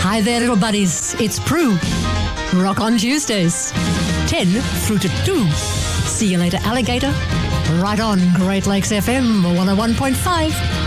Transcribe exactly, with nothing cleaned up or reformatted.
Hi there, little buddies. It's Prue. Rock on Tuesdays, ten through to two. See you later, alligator. Right on Great Lakes F M one oh one point five.